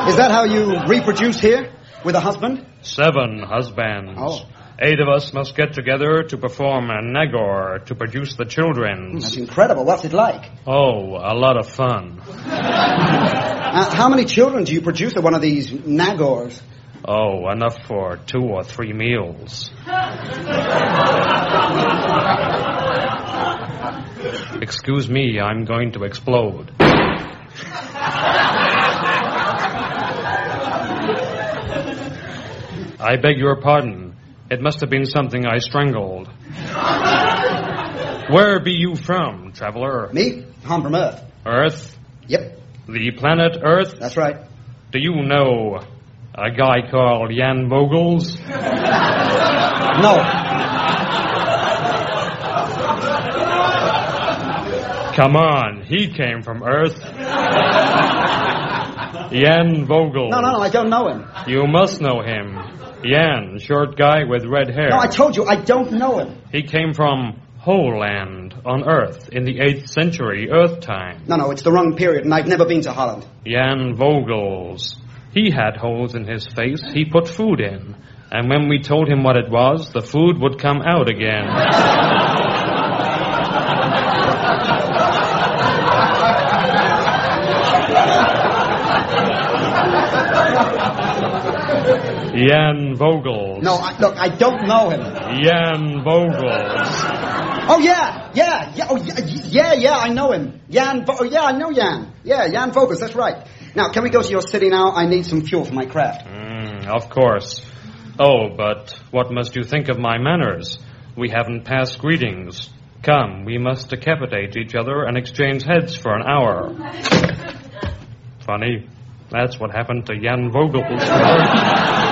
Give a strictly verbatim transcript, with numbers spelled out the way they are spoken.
Is that how you reproduce here? With a husband? Seven husbands. Oh. Eight of us must get together to perform a Nagor to produce the children. That's incredible. What's it like? Oh, a lot of fun. Uh, how many children do you produce at one of these Nagors? Oh, enough for two or three meals. Excuse me, I'm going to explode. I beg your pardon. It must have been something I strangled. Where be you from, traveler? Me? I'm from Earth. Earth? Yep. The planet Earth? That's right. Do you know a guy called Jan Vogels? No. Come on, he came from Earth. Jan Vogel. No, no, no, I don't know him. You must know him. Jan, short guy with red hair. No, I told you, I don't know him. He came from Holland on Earth in the eighth century Earth time. No, no, it's the wrong period, and I've never been to Holland. Jan Vogels. He had holes in his face he put food in. And when we told him what it was, the food would come out again. Jan Vogels. No, I, look, I don't know him. Jan Vogels. Oh, yeah, yeah, yeah, oh, yeah, yeah, yeah, I know him. Jan, Vo- oh, yeah, I know Jan. Yeah, Jan Vogels, that's right. Now, can we go to your city now? I need some fuel for my craft. Mm, of course. Oh, but what must you think of my manners? We haven't passed greetings. Come, we must decapitate each other and exchange heads for an hour. Funny. That's what happened to Jan Vogels.